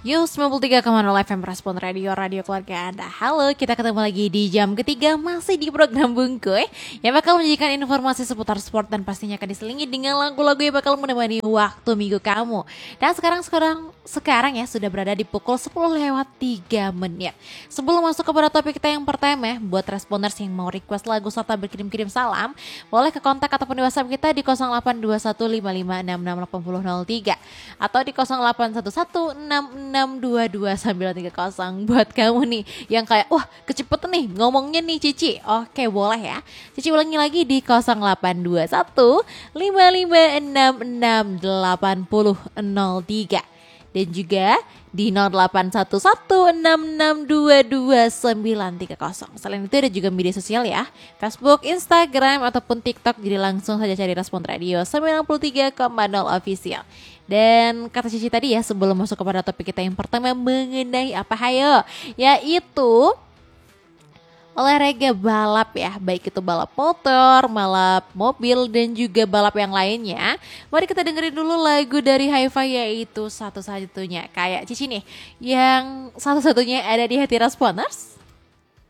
Yo, 93,0 FM Respon Radio, radio keluarga Anda. Halo, kita ketemu lagi di jam ketiga masih di program Bungkuy yang bakal menyajikan informasi seputar sport dan pastinya akan diselingi dengan lagu-lagu yang bakal menemani waktu minggu kamu. Dan sekarang ya sudah berada di pukul 10 lewat 3 menit. Sebelum masuk kepada topik kita yang pertama, buat responders yang mau request lagu serta berkirim-kirim salam, boleh ke kontak ataupun di WhatsApp kita di 082155668003 atau di 0811662230 buat kamu nih yang kayak wah kecepetan nih ngomongnya nih Cici. Oke, boleh ya. Cici ulangi lagi di 082155668003 dan juga di 081166222930. Selain itu ada juga media sosial ya, Facebook, Instagram ataupun TikTok. Jadi langsung saja cari Respon Radio 93,0 official. Dan kata Cici tadi ya sebelum masuk kepada topik kita yang pertama mengenai apa hayo, yaitu olahraga balap ya, baik itu balap motor, balap mobil dan juga balap yang lainnya. Mari kita dengerin dulu lagu dari Hi-Fi yaitu satu-satunya kayak Cici nih yang satu-satunya ada di hati Responders.